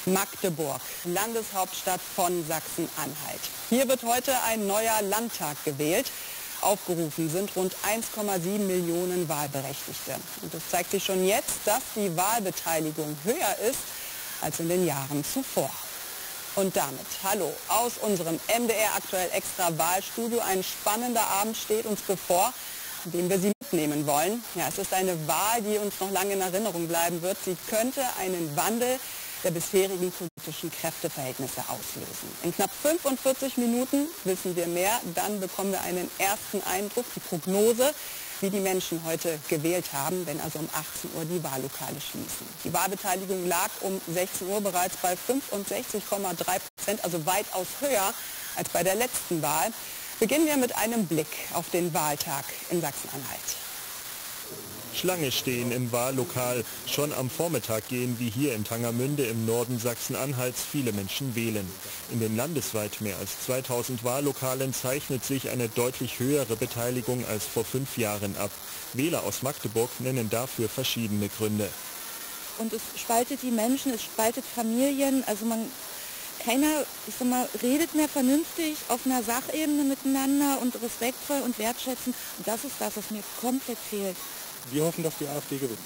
Magdeburg, Landeshauptstadt von Sachsen-Anhalt. Hier wird heute ein neuer Landtag gewählt. Aufgerufen sind rund 1,7 Millionen Wahlberechtigte. Und es zeigt sich schon jetzt, dass die Wahlbeteiligung höher ist als in den Jahren zuvor. Und damit hallo aus unserem MDR aktuell extra Wahlstudio. Ein spannender Abend steht uns bevor, in dem wir Sie mitnehmen wollen. Ja, es ist eine Wahl, die uns noch lange in Erinnerung bleiben wird. Sie könnte einen Wandel der bisherigen politischen Kräfteverhältnisse auslösen. In knapp 45 Minuten wissen wir mehr. Dann bekommen wir einen ersten Eindruck, die Prognose, wie die Menschen heute gewählt haben, wenn also um 18 Uhr die Wahllokale schließen. Die Wahlbeteiligung lag um 16 Uhr bereits bei 65,3%, also weitaus höher als bei der letzten Wahl. Beginnen wir mit einem Blick auf den Wahltag in Sachsen-Anhalt. Schlange stehen im Wahllokal. Schon am Vormittag gehen wie hier in Tangermünde im Norden Sachsen-Anhalts viele Menschen wählen. In den landesweit mehr als 2000 Wahllokalen zeichnet sich eine deutlich höhere Beteiligung als vor 5 Jahren ab. Wähler aus Magdeburg nennen dafür verschiedene Gründe. Und es spaltet die Menschen, es spaltet Familien. Also keiner, redet mehr vernünftig auf einer Sachebene miteinander und respektvoll und wertschätzend. Und das ist das, was mir komplett fehlt. Wir hoffen, dass die AfD gewinnt.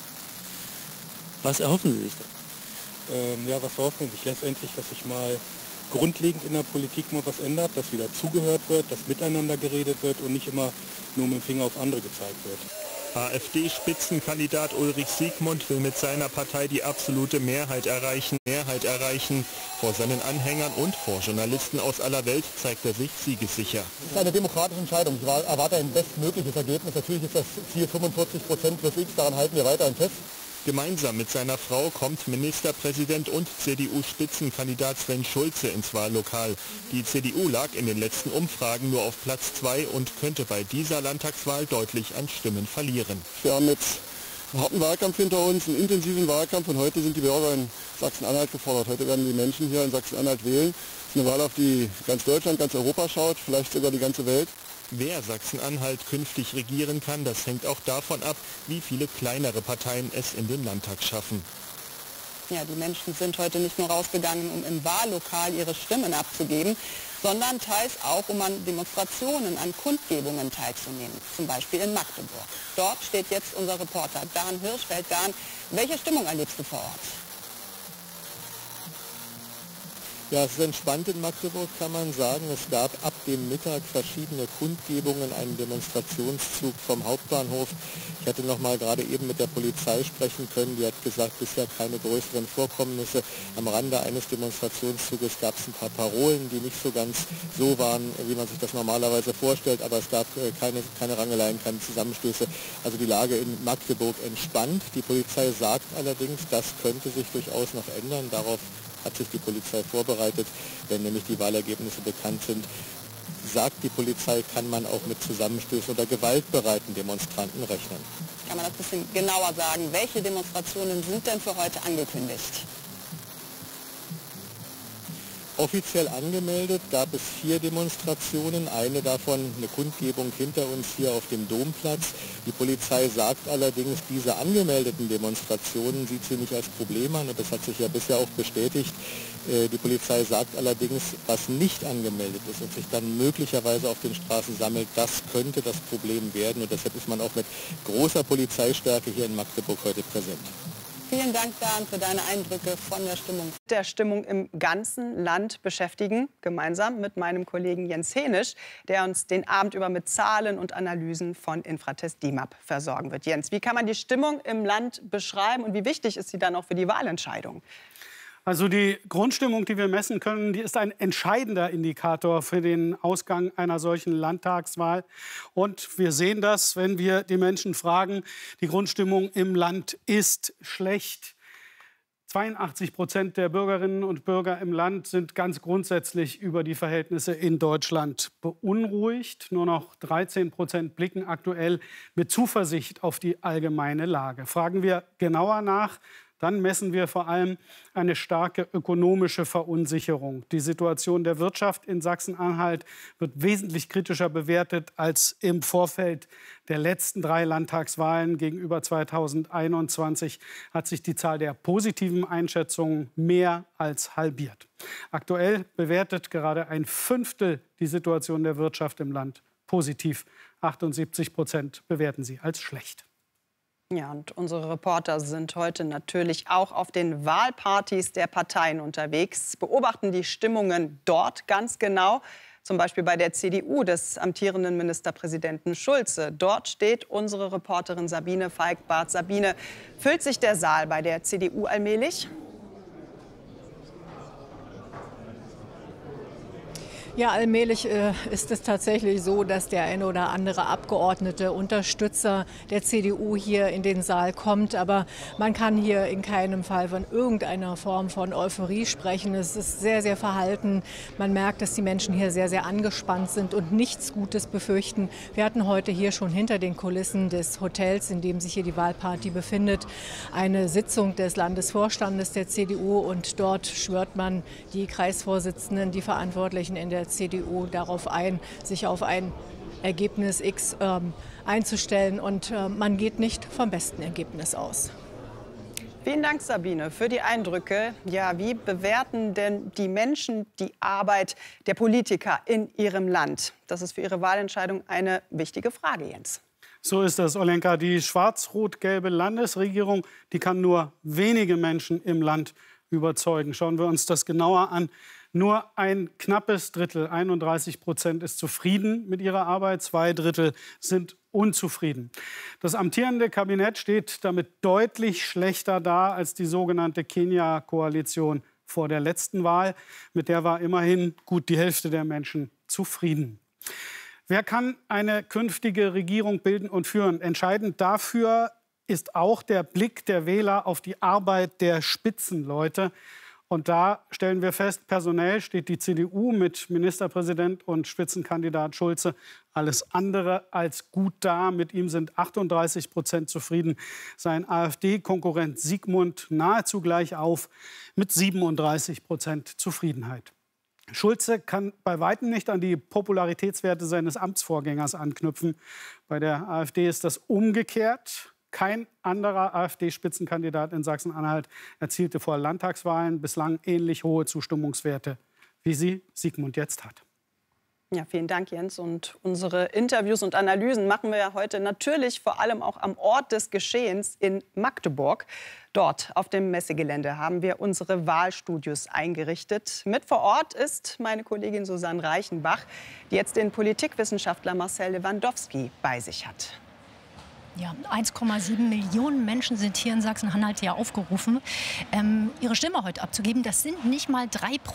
Was erhoffen Sie sich da? Was erhoffen Sie sich? Letztendlich, dass sich mal grundlegend in der Politik mal was ändert, dass wieder zugehört wird, dass miteinander geredet wird und nicht immer nur mit dem Finger auf andere gezeigt wird. AfD-Spitzenkandidat Ulrich Siegmund will mit seiner Partei die absolute Mehrheit erreichen. Vor seinen Anhängern und vor Journalisten aus aller Welt zeigt er sich siegessicher. Es ist eine demokratische Entscheidung. Ich erwarte ein bestmögliches Ergebnis. Natürlich ist das Ziel 45% plus X, daran halten wir weiterhin fest. Gemeinsam mit seiner Frau kommt Ministerpräsident und CDU-Spitzenkandidat Sven Schulze ins Wahllokal. Die CDU lag in den letzten Umfragen nur auf Platz 2 und könnte bei dieser Landtagswahl deutlich an Stimmen verlieren. Wir haben jetzt einen harten Wahlkampf hinter uns, einen intensiven Wahlkampf, und heute sind die Bürger in Sachsen-Anhalt gefordert. Heute werden die Menschen hier in Sachsen-Anhalt wählen. Es ist eine Wahl, auf die ganz Deutschland, ganz Europa schaut, vielleicht sogar die ganze Welt. Wer Sachsen-Anhalt künftig regieren kann, das hängt auch davon ab, wie viele kleinere Parteien es in den Landtag schaffen. Ja, die Menschen sind heute nicht nur rausgegangen, um im Wahllokal ihre Stimmen abzugeben, sondern teils auch, um an Demonstrationen, an Kundgebungen teilzunehmen, zum Beispiel in Magdeburg. Dort steht jetzt unser Reporter Dan Hirschfeld. Dan, welche Stimmung erlebst du vor Ort? Ja, es ist entspannt in Magdeburg, kann man sagen. Es gab ab dem Mittag verschiedene Kundgebungen, einen Demonstrationszug vom Hauptbahnhof. Ich hatte noch mal gerade eben mit der Polizei sprechen können. Die hat gesagt, bisher keine größeren Vorkommnisse. Am Rande eines Demonstrationszuges gab es ein paar Parolen, die nicht so ganz so waren, wie man sich das normalerweise vorstellt. Aber es gab keine Rangeleien, keine Zusammenstöße. Also die Lage in Magdeburg entspannt. Die Polizei sagt allerdings, das könnte sich durchaus noch ändern. Darauf hat sich die Polizei vorbereitet, wenn nämlich die Wahlergebnisse bekannt sind. Sagt die Polizei, kann man auch mit Zusammenstößen oder gewaltbereiten Demonstranten rechnen. Kann man das ein bisschen genauer sagen? Welche Demonstrationen sind denn für heute angekündigt? Offiziell angemeldet gab es 4 Demonstrationen, eine davon eine Kundgebung hinter uns hier auf dem Domplatz. Die Polizei sagt allerdings, diese angemeldeten Demonstrationen sieht sie nicht als Problem an, und das hat sich ja bisher auch bestätigt. Die Polizei sagt allerdings, was nicht angemeldet ist und sich dann möglicherweise auf den Straßen sammelt, das könnte das Problem werden, und deshalb ist man auch mit großer Polizeistärke hier in Magdeburg heute präsent. Vielen Dank, Dan, für deine Eindrücke von der Stimmung im ganzen Land beschäftigen, gemeinsam mit meinem Kollegen Jens Henisch, der uns den Abend über mit Zahlen und Analysen von Infratest DIMAP versorgen wird. Jens, wie kann man die Stimmung im Land beschreiben und wie wichtig ist sie dann auch für die Wahlentscheidung? Also die Grundstimmung, die wir messen können, die ist ein entscheidender Indikator für den Ausgang einer solchen Landtagswahl. Und wir sehen das, wenn wir die Menschen fragen, die Grundstimmung im Land ist schlecht. 82% der Bürgerinnen und Bürger im Land sind ganz grundsätzlich über die Verhältnisse in Deutschland beunruhigt. Nur noch 13% blicken aktuell mit Zuversicht auf die allgemeine Lage. Fragen wir genauer nach, dann messen wir vor allem eine starke ökonomische Verunsicherung. Die Situation der Wirtschaft in Sachsen-Anhalt wird wesentlich kritischer bewertet als im Vorfeld der letzten 3 Landtagswahlen. Gegenüber 2021 hat sich die Zahl der positiven Einschätzungen mehr als halbiert. Aktuell bewertet gerade ein Fünftel die Situation der Wirtschaft im Land positiv. 78% bewerten sie als schlecht. Ja, und unsere Reporter sind heute natürlich auch auf den Wahlpartys der Parteien unterwegs, beobachten die Stimmungen dort ganz genau. Zum Beispiel bei der CDU des amtierenden Ministerpräsidenten Schulze. Dort steht unsere Reporterin Sabine Falkbarth. Sabine, füllt sich der Saal bei der CDU allmählich? Ja, allmählich ist es tatsächlich so, dass der eine oder andere Abgeordnete, Unterstützer der CDU hier in den Saal kommt. Aber man kann hier in keinem Fall von irgendeiner Form von Euphorie sprechen. Es ist sehr, sehr verhalten. Man merkt, dass die Menschen hier sehr, sehr angespannt sind und nichts Gutes befürchten. Wir hatten heute hier schon hinter den Kulissen des Hotels, in dem sich hier die Wahlparty befindet, eine Sitzung des Landesvorstandes der CDU. Und dort schwört man die Kreisvorsitzenden, die Verantwortlichen in der CDU darauf ein, sich auf ein Ergebnis X einzustellen. Und man geht nicht vom besten Ergebnis aus. Vielen Dank, Sabine, für die Eindrücke. Ja, wie bewerten denn die Menschen die Arbeit der Politiker in ihrem Land? Das ist für ihre Wahlentscheidung eine wichtige Frage, Jens. So ist es, Olenka. Die schwarz-rot-gelbe Landesregierung, die kann nur wenige Menschen im Land überzeugen. Schauen wir uns das genauer an. Nur ein knappes Drittel, 31%, ist zufrieden mit ihrer Arbeit, 2 Drittel sind unzufrieden. Das amtierende Kabinett steht damit deutlich schlechter da als die sogenannte Kenia-Koalition vor der letzten Wahl. Mit der war immerhin gut die Hälfte der Menschen zufrieden. Wer kann eine künftige Regierung bilden und führen? Entscheidend dafür ist auch der Blick der Wähler auf die Arbeit der Spitzenleute. Und da stellen wir fest, personell steht die CDU mit Ministerpräsident und Spitzenkandidat Schulze alles andere als gut da. Mit ihm sind 38% zufrieden. Sein AfD-Konkurrent Sigmund nahezu gleich auf mit 37% Zufriedenheit. Schulze kann bei weitem nicht an die Popularitätswerte seines Amtsvorgängers anknüpfen. Bei der AfD ist das umgekehrt. Kein anderer AfD-Spitzenkandidat in Sachsen-Anhalt erzielte vor Landtagswahlen bislang ähnlich hohe Zustimmungswerte, wie sie Sigmund jetzt hat. Ja, vielen Dank, Jens. Und unsere Interviews und Analysen machen wir ja heute natürlich vor allem auch am Ort des Geschehens in Magdeburg. Dort auf dem Messegelände haben wir unsere Wahlstudios eingerichtet. Mit vor Ort ist meine Kollegin Susanne Reichenbach, die jetzt den Politikwissenschaftler Marcel Lewandowski bei sich hat. Ja, 1,7 Millionen Menschen sind hier in Sachsen-Anhalt ja aufgerufen, ihre Stimme heute abzugeben. Das sind nicht mal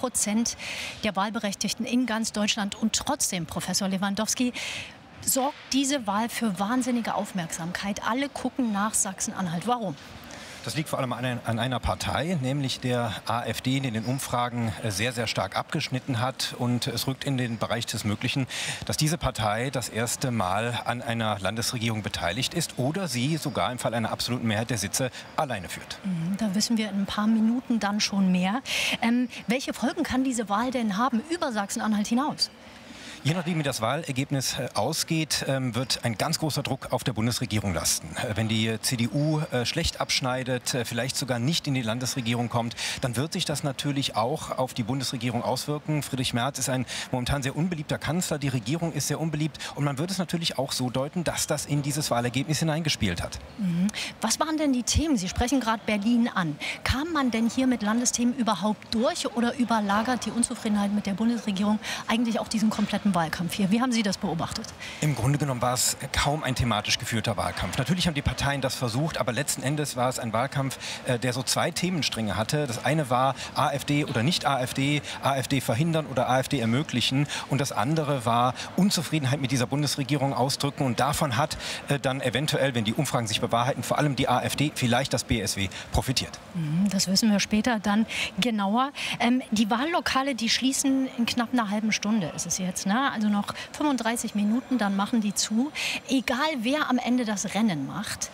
3% der Wahlberechtigten in ganz Deutschland. Und trotzdem, Professor Lewandowski, sorgt diese Wahl für wahnsinnige Aufmerksamkeit. Alle gucken nach Sachsen-Anhalt. Warum? Das liegt vor allem an einer Partei, nämlich der AfD, die in den Umfragen sehr, sehr stark abgeschnitten hat. Und es rückt in den Bereich des Möglichen, dass diese Partei das erste Mal an einer Landesregierung beteiligt ist oder sie sogar im Fall einer absoluten Mehrheit der Sitze alleine führt. Da wissen wir in ein paar Minuten dann schon mehr. Welche Folgen kann diese Wahl denn haben über Sachsen-Anhalt hinaus? Je nachdem, wie das Wahlergebnis ausgeht, wird ein ganz großer Druck auf der Bundesregierung lasten. Wenn die CDU schlecht abschneidet, vielleicht sogar nicht in die Landesregierung kommt, dann wird sich das natürlich auch auf die Bundesregierung auswirken. Friedrich Merz ist ein momentan sehr unbeliebter Kanzler, die Regierung ist sehr unbeliebt und man wird es natürlich auch so deuten, dass das in dieses Wahlergebnis hineingespielt hat. Was waren denn die Themen? Sie sprechen gerade Berlin an. Kam man denn hier mit Landesthemen überhaupt durch oder überlagert die Unzufriedenheit mit der Bundesregierung eigentlich auch diesen kompletten Wahlkampf hier? Wie haben Sie das beobachtet? Im Grunde genommen war es kaum ein thematisch geführter Wahlkampf. Natürlich haben die Parteien das versucht, aber letzten Endes war es ein Wahlkampf, der so 2 Themenstränge hatte. Das eine war AfD oder nicht AfD, AfD verhindern oder AfD ermöglichen. Und das andere war Unzufriedenheit mit dieser Bundesregierung ausdrücken. Und davon hat dann eventuell, wenn die Umfragen sich bewahrheiten, vor allem die AfD, vielleicht das BSW profitiert. Das wissen wir später dann genauer. Die Wahllokale, die schließen in knapp einer halben Stunde, ist es jetzt, ne? Ja, also noch 35 Minuten, dann machen die zu. Egal, wer am Ende das Rennen macht,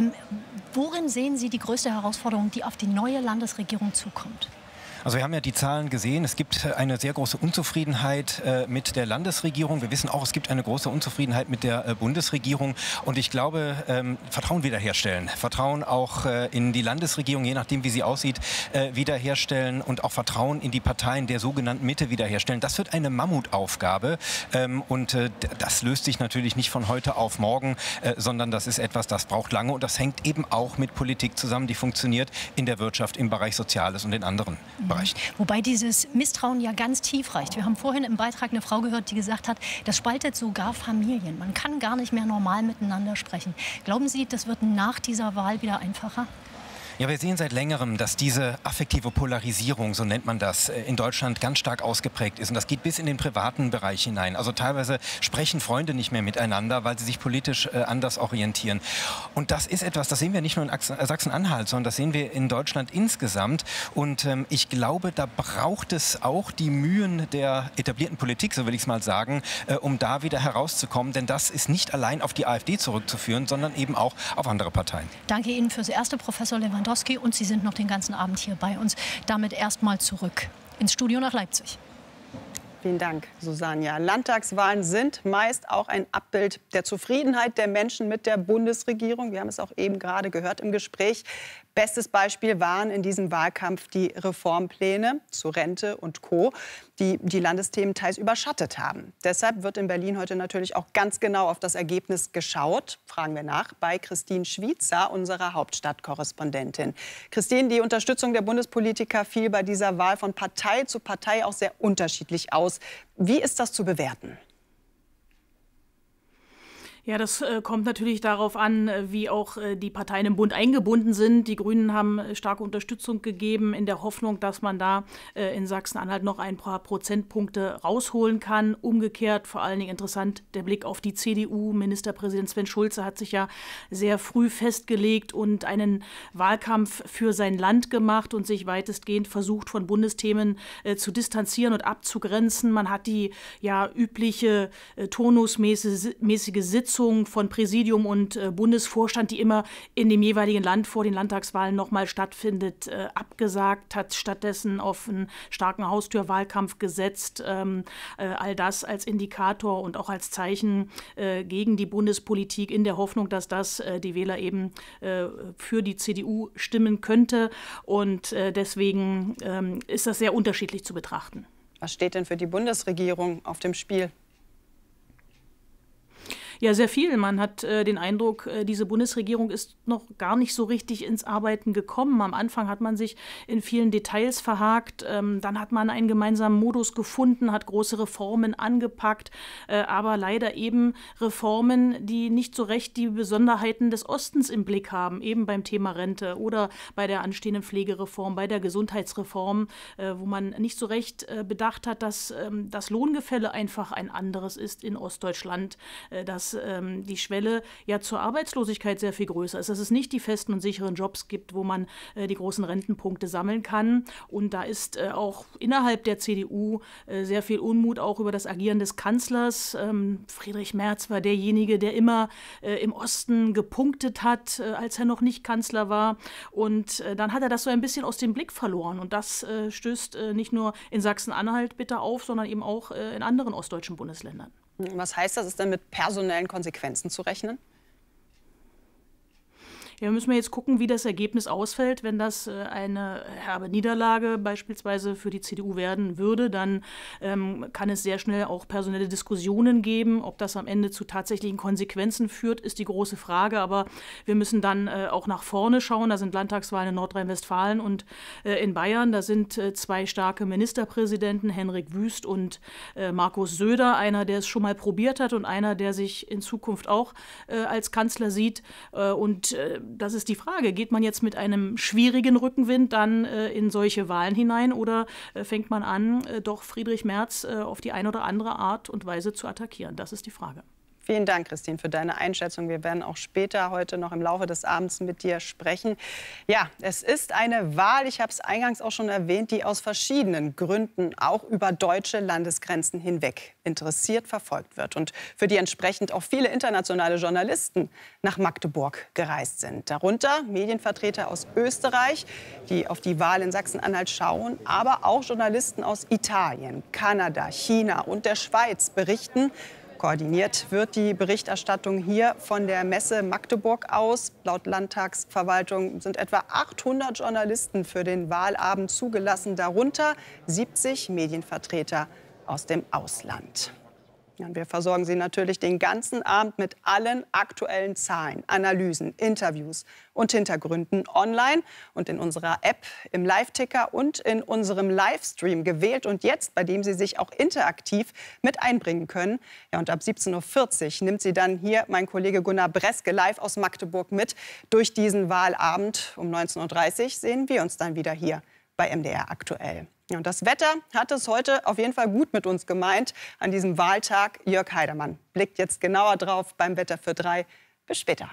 worin sehen Sie die größte Herausforderung, die auf die neue Landesregierung zukommt? Also wir haben ja die Zahlen gesehen. Es gibt eine sehr große Unzufriedenheit mit der Landesregierung. Wir wissen auch, es gibt eine große Unzufriedenheit mit der Bundesregierung. Und ich glaube, Vertrauen wiederherstellen. Vertrauen auch in die Landesregierung, je nachdem, wie sie aussieht, wiederherstellen. Und auch Vertrauen in die Parteien der sogenannten Mitte wiederherstellen. Das wird eine Mammutaufgabe. Und das löst sich natürlich nicht von heute auf morgen, sondern das ist etwas, das braucht lange. Und das hängt eben auch mit Politik zusammen, die funktioniert in der Wirtschaft, im Bereich Soziales und in anderen Bereichen. Wobei dieses Misstrauen ja ganz tief reicht. Wir haben vorhin im Beitrag eine Frau gehört, die gesagt hat, das spaltet sogar Familien. Man kann gar nicht mehr normal miteinander sprechen. Glauben Sie, das wird nach dieser Wahl wieder einfacher? Ja, wir sehen seit längerem, dass diese affektive Polarisierung, so nennt man das, in Deutschland ganz stark ausgeprägt ist. Und das geht bis in den privaten Bereich hinein. Also teilweise sprechen Freunde nicht mehr miteinander, weil sie sich politisch anders orientieren. Und das ist etwas, das sehen wir nicht nur in Sachsen-Anhalt, sondern das sehen wir in Deutschland insgesamt. Und ich glaube, da braucht es auch die Mühen der etablierten Politik, so will ich es mal sagen, um da wieder herauszukommen. Denn das ist nicht allein auf die AfD zurückzuführen, sondern eben auch auf andere Parteien. Danke Ihnen fürs Erste, Professor Lewandowski. Und Sie sind noch den ganzen Abend hier bei uns. Damit erstmal zurück ins Studio nach Leipzig. Vielen Dank, Susanne. Landtagswahlen sind meist auch ein Abbild der Zufriedenheit der Menschen mit der Bundesregierung. Wir haben es auch eben gerade gehört im Gespräch. Bestes Beispiel waren in diesem Wahlkampf die Reformpläne zu Rente und Co., die die Landesthemen teils überschattet haben. Deshalb wird in Berlin heute natürlich auch ganz genau auf das Ergebnis geschaut. Fragen wir nach bei Christine Schwiezer, unserer Hauptstadtkorrespondentin. Christine, die Unterstützung der Bundespolitiker fiel bei dieser Wahl von Partei zu Partei auch sehr unterschiedlich aus. Wie ist das zu bewerten? Ja, das kommt natürlich darauf an, wie auch die Parteien im Bund eingebunden sind. Die Grünen haben starke Unterstützung gegeben in der Hoffnung, dass man da in Sachsen-Anhalt noch ein paar Prozentpunkte rausholen kann. Umgekehrt vor allen Dingen interessant der Blick auf die CDU. Ministerpräsident Sven Schulze hat sich ja sehr früh festgelegt und einen Wahlkampf für sein Land gemacht und sich weitestgehend versucht, von Bundesthemen zu distanzieren und abzugrenzen. Man hat die ja übliche turnusmäßige Sitzung von Präsidium und Bundesvorstand, die immer in dem jeweiligen Land vor den Landtagswahlen noch mal stattfindet, abgesagt, hat stattdessen auf einen starken Haustürwahlkampf gesetzt. All das als Indikator und auch als Zeichen gegen die Bundespolitik in der Hoffnung, dass das die Wähler eben für die CDU stimmen könnte. Und deswegen ist das sehr unterschiedlich zu betrachten. Was steht denn für die Bundesregierung auf dem Spiel? Ja, sehr viel. Man hat den Eindruck, diese Bundesregierung ist noch gar nicht so richtig ins Arbeiten gekommen. Am Anfang hat man sich in vielen Details verhakt. Dann hat man einen gemeinsamen Modus gefunden, hat große Reformen angepackt, aber leider eben Reformen, die nicht so recht die Besonderheiten des Ostens im Blick haben, eben beim Thema Rente oder bei der anstehenden Pflegereform, bei der Gesundheitsreform, wo man nicht so recht bedacht hat, dass das Lohngefälle einfach ein anderes ist in Ostdeutschland, dass die Schwelle ja zur Arbeitslosigkeit sehr viel größer ist, dass es nicht die festen und sicheren Jobs gibt, wo man die großen Rentenpunkte sammeln kann. Und da ist auch innerhalb der CDU sehr viel Unmut auch über das Agieren des Kanzlers. Friedrich Merz war derjenige, der immer im Osten gepunktet hat, als er noch nicht Kanzler war. Und dann hat er das so ein bisschen aus dem Blick verloren. Und das stößt nicht nur in Sachsen-Anhalt bitter auf, sondern eben auch in anderen ostdeutschen Bundesländern. Was heißt das? Ist denn mit personellen Konsequenzen zu rechnen? Ja, müssen wir jetzt gucken, wie das Ergebnis ausfällt. Wenn das eine herbe Niederlage beispielsweise für die CDU werden würde, dann kann es sehr schnell auch personelle Diskussionen geben. Ob das am Ende zu tatsächlichen Konsequenzen führt, ist die große Frage. Aber wir müssen dann auch nach vorne schauen. Da sind Landtagswahlen in Nordrhein-Westfalen und in Bayern. Da sind zwei starke Ministerpräsidenten, Henrik Wüst und Markus Söder. Einer, der es schon mal probiert hat und einer, der sich in Zukunft auch als Kanzler sieht. Und das ist die Frage. Geht man jetzt mit einem schwierigen Rückenwind dann in solche Wahlen hinein oder fängt man an, doch Friedrich Merz auf die eine oder andere Art und Weise zu attackieren? Das ist die Frage. Vielen Dank, Christine, für deine Einschätzung. Wir werden auch später heute noch im Laufe des Abends mit dir sprechen. Ja, es ist eine Wahl, ich habe es eingangs auch schon erwähnt, die aus verschiedenen Gründen auch über deutsche Landesgrenzen hinweg interessiert verfolgt wird und für die entsprechend auch viele internationale Journalisten nach Magdeburg gereist sind. Darunter Medienvertreter aus Österreich, die auf die Wahl in Sachsen-Anhalt schauen, aber auch Journalisten aus Italien, Kanada, China und der Schweiz berichten. Koordiniert wird die Berichterstattung hier von der Messe Magdeburg aus. Laut Landtagsverwaltung sind etwa 800 Journalisten für den Wahlabend zugelassen, darunter 70 Medienvertreter aus dem Ausland. Und wir versorgen Sie natürlich den ganzen Abend mit allen aktuellen Zahlen, Analysen, Interviews und Hintergründen online und in unserer App, im Live-Ticker und in unserem Livestream gewählt und jetzt, bei dem Sie sich auch interaktiv mit einbringen können. Ja, und ab 17:40 Uhr nimmt Sie dann hier mein Kollege Gunnar Breske live aus Magdeburg mit durch diesen Wahlabend. Um 19:30 Uhr sehen wir uns dann wieder hier bei MDR aktuell. Und das Wetter hat es heute auf jeden Fall gut mit uns gemeint an diesem Wahltag. Jörg Heidemann blickt jetzt genauer drauf beim Wetter für 3. Bis später.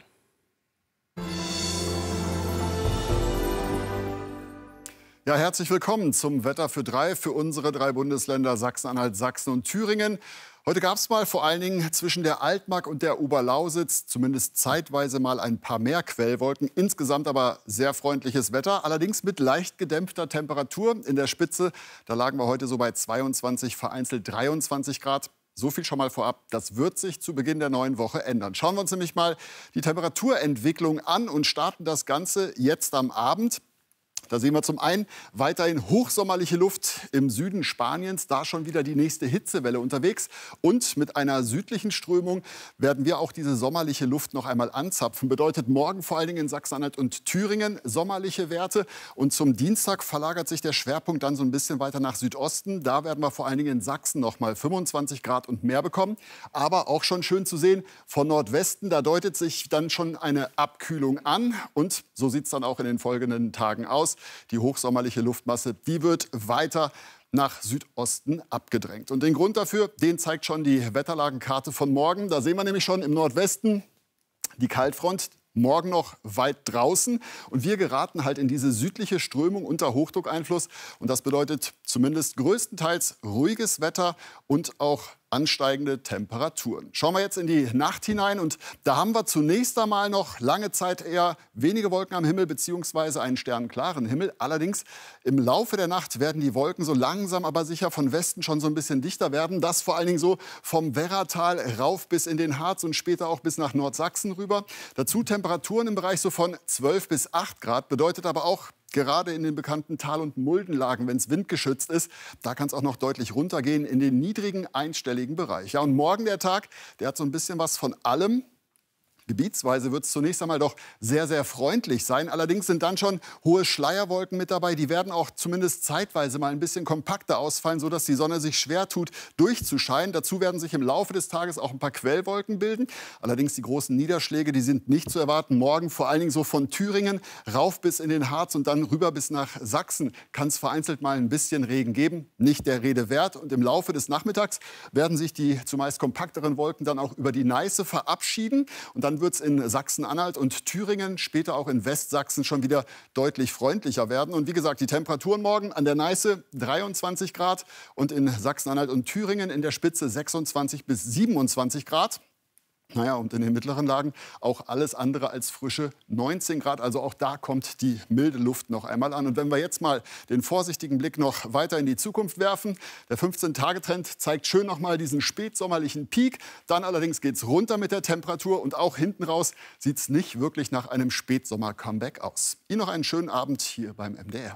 Ja, herzlich willkommen zum Wetter für 3 für unsere 3 Bundesländer Sachsen-Anhalt, Sachsen und Thüringen. Heute gab es mal vor allen Dingen zwischen der Altmark und der Oberlausitz zumindest zeitweise mal ein paar mehr Quellwolken. Insgesamt aber sehr freundliches Wetter, allerdings mit leicht gedämpfter Temperatur. In der Spitze, da lagen wir heute so bei 22, vereinzelt 23 Grad. So viel schon mal vorab, das wird sich zu Beginn der neuen Woche ändern. Schauen wir uns nämlich mal die Temperaturentwicklung an und starten das Ganze jetzt am Abend. Da sehen wir zum einen weiterhin hochsommerliche Luft im Süden Spaniens, da schon wieder die nächste Hitzewelle unterwegs. Und mit einer südlichen Strömung werden wir auch diese sommerliche Luft noch einmal anzapfen. Bedeutet morgen vor allen Dingen in Sachsen-Anhalt und Thüringen sommerliche Werte. Und zum Dienstag verlagert sich der Schwerpunkt dann so ein bisschen weiter nach Südosten. Da werden wir vor allen Dingen in Sachsen noch mal 25 Grad und mehr bekommen. Aber auch schon schön zu sehen, von Nordwesten, da deutet sich dann schon eine Abkühlung an. Und so sieht es dann auch in den folgenden Tagen aus. Die hochsommerliche Luftmasse, die wird weiter nach Südosten abgedrängt. Und den Grund dafür, den zeigt schon die Wetterlagenkarte von morgen. Da sehen wir nämlich schon im Nordwesten die Kaltfront. Morgen noch weit draußen. Und wir geraten halt in diese südliche Strömung unter Hochdruckeinfluss. Und das bedeutet zumindest größtenteils ruhiges Wetter und auch ansteigende Temperaturen. Schauen wir jetzt in die Nacht hinein und da haben wir zunächst einmal noch lange Zeit eher wenige Wolken am Himmel bzw. einen sternenklaren Himmel. Allerdings im Laufe der Nacht werden die Wolken so langsam aber sicher von Westen schon so ein bisschen dichter werden. Das vor allen Dingen so vom Werratal rauf bis in den Harz und später auch bis nach Nordsachsen rüber. Dazu Temperaturen im Bereich so von 12 bis 8 Grad, bedeutet aber auch, gerade in den bekannten Tal- und Muldenlagen, wenn es windgeschützt ist, da kann es auch noch deutlich runtergehen in den niedrigen einstelligen Bereich. Ja, und morgen der Tag, der hat so ein bisschen was von allem. Gebietsweise wird es zunächst einmal doch sehr, sehr freundlich sein. Allerdings sind dann schon hohe Schleierwolken mit dabei. Die werden auch zumindest zeitweise mal ein bisschen kompakter ausfallen, sodass die Sonne sich schwer tut, durchzuscheinen. Dazu werden sich im Laufe des Tages auch ein paar Quellwolken bilden. Allerdings die großen Niederschläge, die sind nicht zu erwarten. Morgen vor allen Dingen so von Thüringen rauf bis in den Harz und dann rüber bis nach Sachsen kann es vereinzelt mal ein bisschen Regen geben. Nicht der Rede wert. Und im Laufe des Nachmittags werden sich die zumeist kompakteren Wolken dann auch über die Neiße verabschieden. Und dann wird es in Sachsen-Anhalt und Thüringen, später auch in Westsachsen schon wieder deutlich freundlicher werden. Und wie gesagt, die Temperaturen morgen an der Neiße 23 Grad und in Sachsen-Anhalt und Thüringen in der Spitze 26 bis 27 Grad. Naja, und in den mittleren Lagen auch alles andere als frische 19 Grad. Also auch da kommt die milde Luft noch einmal an. Und wenn wir jetzt mal den vorsichtigen Blick noch weiter in die Zukunft werfen. Der 15-Tage-Trend zeigt schön noch mal diesen spätsommerlichen Peak. Dann allerdings geht es runter mit der Temperatur. Und auch hinten raus sieht es nicht wirklich nach einem Spätsommer-Comeback aus. Ihnen noch einen schönen Abend hier beim MDR.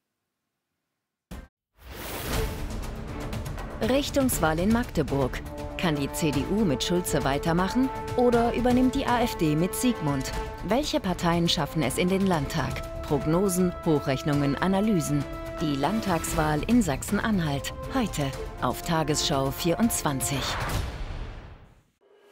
Richtungswahl in Magdeburg. Kann die CDU mit Schulze weitermachen oder übernimmt die AfD mit Siegmund? Welche Parteien schaffen es in den Landtag? Prognosen, Hochrechnungen, Analysen. Die Landtagswahl in Sachsen-Anhalt. Heute auf Tagesschau 24.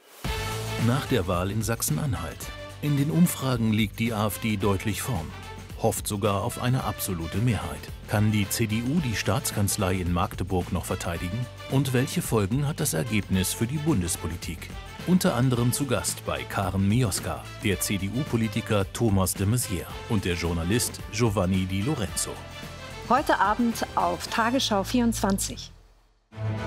Nach der Wahl in Sachsen-Anhalt. In den Umfragen liegt die AfD deutlich vorn. hofft sogar auf eine absolute Mehrheit. Kann die CDU die Staatskanzlei in Magdeburg noch verteidigen? Und welche Folgen hat das Ergebnis für die Bundespolitik? Unter anderem zu Gast bei Karen Mioska, der CDU-Politiker Thomas de Maizière und der Journalist Giovanni Di Lorenzo. Heute Abend auf Tagesschau 24.